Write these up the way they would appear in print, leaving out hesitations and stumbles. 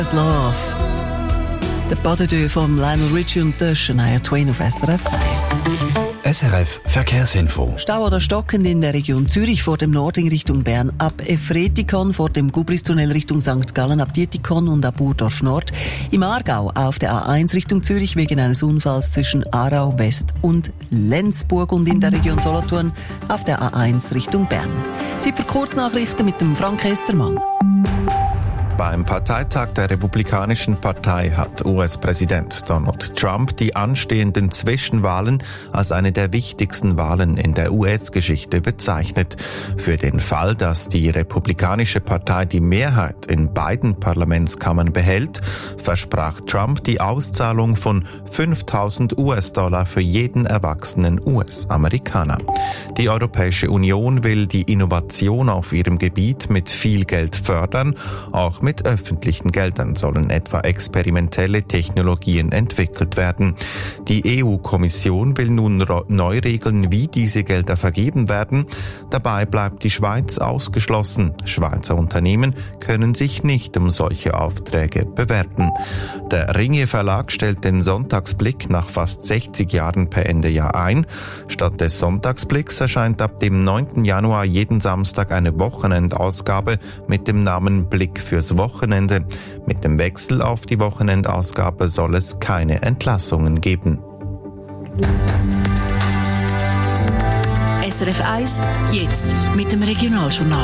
Love. Der Pas de Deux von Lionel Richie und der Shania Twain auf SRF 1. SRF Verkehrsinfo. Stau oder stockend in der Region Zürich vor dem Nordring Richtung Bern ab Efretikon, vor dem Gubristunnel Richtung St. Gallen ab Dietikon und ab Burdorf Nord. Im Aargau auf der A1 Richtung Zürich wegen eines Unfalls zwischen Aarau West und Lenzburg und in der Region Solothurn auf der A1 Richtung Bern. Zeit für Kurznachrichten mit dem Frank Estermann. Beim Parteitag der Republikanischen Partei hat US-Präsident Donald Trump die anstehenden Zwischenwahlen als eine der wichtigsten Wahlen in der US-Geschichte bezeichnet. Für den Fall, dass die Republikanische Partei die Mehrheit in beiden Parlamentskammern behält, versprach Trump die Auszahlung von $5.000 für jeden erwachsenen US-Amerikaner. Die Europäische Union will die Innovation auf ihrem Gebiet mit viel Geld fördern. Auch mit öffentlichen Geldern sollen etwa experimentelle Technologien entwickelt werden. Die EU-Kommission will nun neu regeln, wie diese Gelder vergeben werden. Dabei bleibt die Schweiz ausgeschlossen. Schweizer Unternehmen können sich nicht um solche Aufträge bewerben. Der Ringier Verlag stellt den Sonntagsblick nach fast 60 Jahren per Ende Jahr ein. Statt des Sonntagsblicks erscheint ab dem 9. Januar jeden Samstag eine Wochenendausgabe mit dem Namen Blick fürs Wochenende. Mit dem Wechsel auf die Wochenendausgabe soll es keine Entlassungen geben. SRF 1, jetzt mit dem Regionaljournal.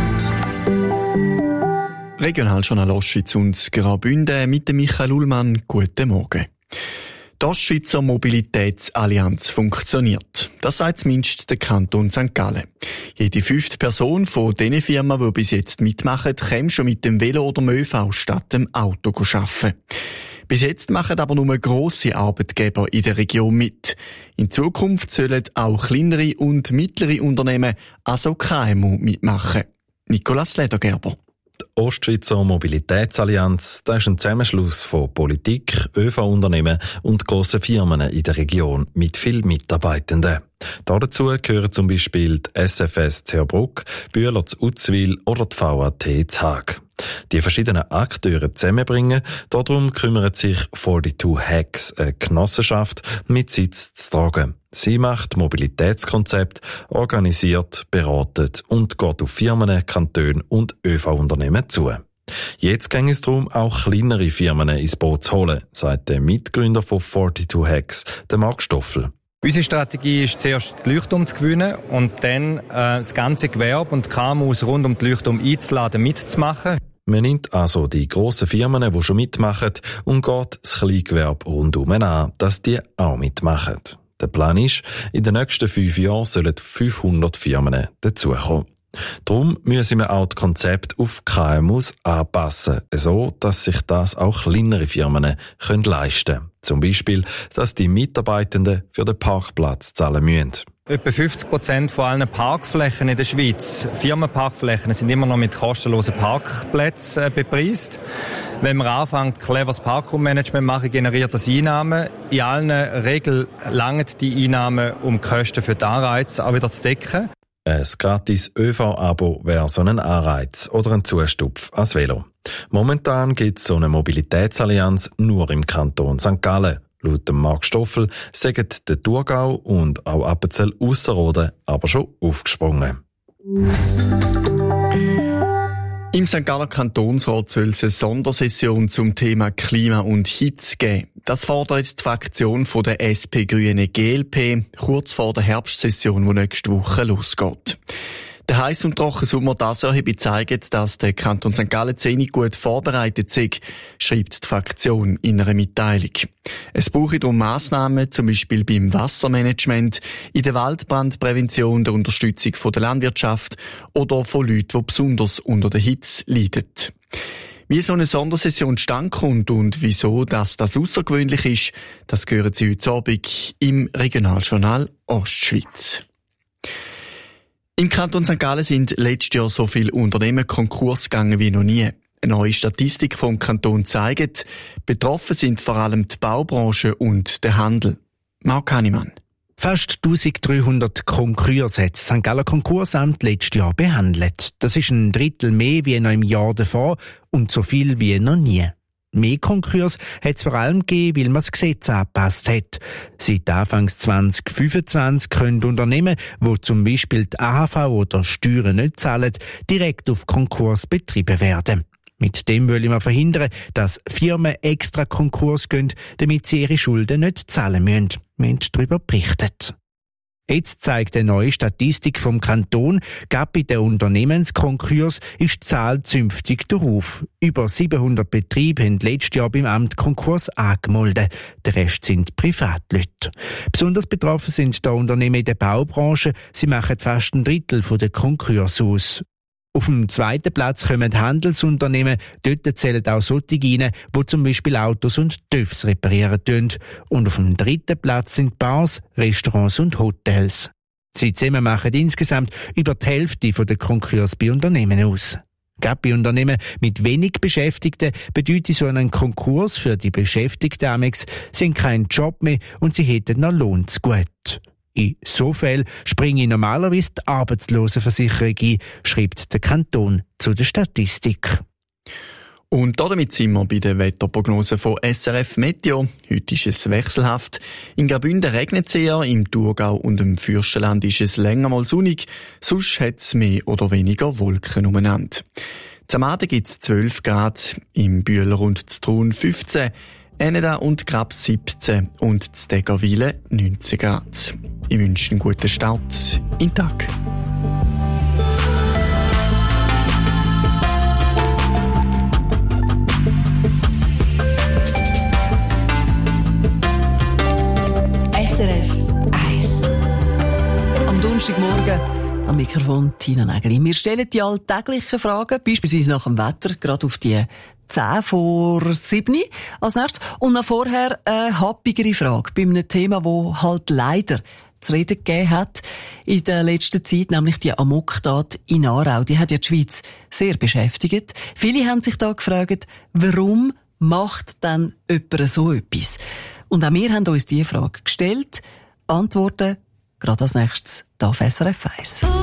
Regionaljournal Ostschweiz und Graubünden mit dem Michael Ullmann. Guten Morgen. Die Ostschweizer Mobilitätsallianz funktioniert. Das sagt zumindest der Kanton St. Gallen. Jede 5. Person von diesen Firmen, die bis jetzt mitmachen, kann schon mit dem Velo oder dem ÖV statt dem Auto arbeiten. Bis jetzt machen aber nur grosse Arbeitgeber in der Region mit. In Zukunft sollen auch kleinere und mittlere Unternehmen, also KMU, mitmachen. Nicolas Ledergerber. Die Ostschweizer Mobilitätsallianz, das ist ein Zusammenschluss von Politik, ÖV-Unternehmen und grossen Firmen in der Region mit vielen Mitarbeitenden. Dazu gehören zum Beispiel die SFS Zerbruck, Bühler zu Uzwil oder die VAT zu Haag. Die verschiedenen Akteure zusammenbringen, darum kümmert sich 42 Hacks, eine Genossenschaft mit Sitz zu Tragen. Sie macht Mobilitätskonzepte, organisiert, beratet und geht auf Firmen, Kantone und ÖV-Unternehmen zu. Jetzt ging es darum, auch kleinere Firmen ins Boot zu holen, sagt der Mitgründer von 42 Hacks, der Marc Stoffel. Unsere Strategie ist zuerst die Leuchtturm zu gewinnen und dann das ganze Gewerbe und KMUs rund um die Leuchtturm einzuladen, mitzumachen. Man nimmt also die grossen Firmen, die schon mitmachen, und geht das Kleingewerbe rundum an, dass die auch mitmachen. Der Plan ist, in den nächsten 5 Jahren sollen 500 Firmen dazukommen. Darum müssen wir auch das Konzept auf KMUs anpassen, so dass sich das auch kleinere Firmen leisten können. Zum Beispiel, dass die Mitarbeitenden für den Parkplatz zahlen müssen. Etwa 50% von allen Parkflächen in der Schweiz, Firmenparkflächen, sind immer noch mit kostenlosen Parkplätzen bepreist. Wenn man anfängt, cleveres Parkraummanagement zu machen, generiert das Einnahmen. In allen Regeln langen die Einnahmen, um die Kosten für die Anreize auch wieder zu decken. Ein gratis ÖV-Abo wäre so ein Anreiz oder ein Zustupf als Velo. Momentan gibt es so eine Mobilitätsallianz nur im Kanton St. Gallen. Laut dem Marc Stoffel sagen der Thurgau und auch Appenzell-Ausserrhoden aber schon aufgesprungen. Im St. Galler Kantonsrat soll es eine Sondersession zum Thema Klima und Hitze geben. Das fordert die Fraktion von der SP-Grüne-GLP kurz vor der Herbstsession, die nächste Woche losgeht. Der heiß und trockene Sommer dieses Jahr zeigt, dass der Kanton St. Gallen ziemlich gut vorbereitet ist, schreibt die Fraktion in einer Mitteilung. Es brauche darum Massnahmen, zum Beispiel beim Wassermanagement, in der Waldbrandprävention, der Unterstützung von der Landwirtschaft oder von Leuten, die besonders unter der Hitze leiden. Wie so eine Sondersession zustande kommt und wieso das außergewöhnlich ist, das hören Sie heute Abend im Regionaljournal Ostschweiz. Im Kanton St. Gallen sind letztes Jahr so viele Unternehmen Konkurs gegangen wie noch nie. Eine neue Statistik vom Kanton zeigt, betroffen sind vor allem die Baubranche und der Handel. Marc Hannemann. Fast 1300 Konkurse hat das St. Galler Konkursamt letztes Jahr behandelt. Das ist ein Drittel mehr wie noch im Jahr davor und so viel wie noch nie. Mehr Konkurs hat es vor allem gegeben, weil man das Gesetz angepasst hat. Seit Anfang 2025 können Unternehmen, die zum Beispiel die AHV oder Steuern nicht zahlen, direkt auf Konkurs betrieben werden. Mit dem wollen wir verhindern, dass Firmen extra Konkurs gehen, damit sie ihre Schulden nicht zahlen müssen. Wir haben darüber berichtet. Jetzt zeigt eine neue Statistik vom Kanton, gerade bei den Unternehmenskonkurs ist die Zahl zünftig darauf. Über 700 Betriebe haben letztes Jahr beim Amt Konkurs angemeldet. Der Rest sind Privatleute. Besonders betroffen sind da Unternehmen in der Baubranche. Sie machen fast ein Drittel der Konkurs aus. Auf dem zweiten Platz kommen Handelsunternehmen. Dort zählen auch solche rein, die zum Beispiel Autos und TÜVs reparieren tun. Und auf dem dritten Platz sind Bars, Restaurants und Hotels. Sie zusammen machen insgesamt über die Hälfte der Konkurs bei Unternehmen aus. Gerade bei Unternehmen mit wenig Beschäftigten bedeutet so einen Konkurs für die Beschäftigten amigs, sie haben keinen Job mehr und sie hätten noch Lohn zu gut. In so Fällen springe normalerweise die Arbeitslosenversicherung ein, schreibt der Kanton zu der Statistik. Und damit sind wir bei der Wetterprognose von SRF Meteo. Heute ist es wechselhaft. In Graubünden regnet es eher, im Thurgau und im Fürstenland ist es länger mal sonnig. Sonst hat es mehr oder weniger Wolken umeinander. Zum Abend gibt es 12 Grad, im Bühler und Ztrun 15, Eneda und Grab 17 und Steggerwile 19 Grad. Ich wünsche einen guten Start in den Tag. SRF 1. Am Donnerstagmorgen am Mikrofon Tina Nägeli. Wir stellen die alltäglichen Fragen, beispielsweise nach dem Wetter, gerade auf die 10 vor 7 als nächstes. Und noch vorher eine happigere Frage bei einem Thema, das halt leider zu reden gegeben hat in der letzten Zeit, nämlich die Amoktat in Aarau. Die hat ja die Schweiz sehr beschäftigt. Viele haben sich da gefragt, warum macht denn jemand so etwas? Und auch wir haben uns diese Frage gestellt. Antworten gerade als nächstes hier auf SRF 1.